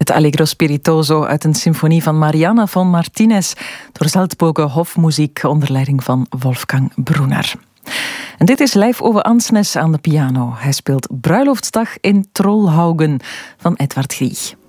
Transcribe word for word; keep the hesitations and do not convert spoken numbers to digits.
Het Allegro Spiritoso uit een symfonie van Mariana von Martinez door Salzburger Hofmuziek onder leiding van Wolfgang Brunner. En dit is Leif Ove Ansnes aan de piano. Hij speelt Bruiloftsdag in Trollhaugen van Edvard Grieg.